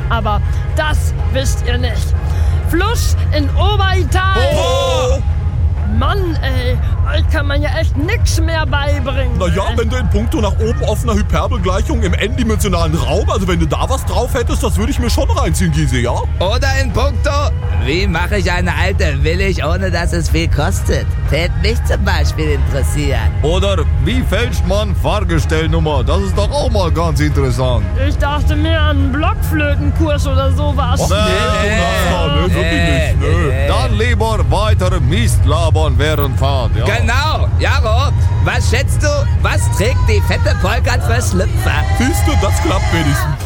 Aber das wisst ihr nicht. Fluss in Oberitalien. Oh. Mann, ey, euch kann man ja echt nix mehr beibringen. Naja, wenn du in puncto nach oben offener Hyperbelgleichung im n-dimensionalen Raum, also wenn du da was drauf hättest, das würde ich mir schon reinziehen, Gysi, ja? Oder in puncto, wie mache ich eine alte willig, ohne dass es viel kostet? Tät mich zum Beispiel interessieren. Oder wie fälscht man Fahrgestellnummer? Das ist doch auch mal ganz interessant. Ich dachte mehr an einen Blockflötenkurs oder sowas. Och, nee, wirklich nicht. Nö. Dann lieber weiter Mist labern während Fahrt, ja? Genau, Jaro, was schätzt du, was trägt die fette Polkert für Schlüpfer? Siehst du, das klappt wenigstens.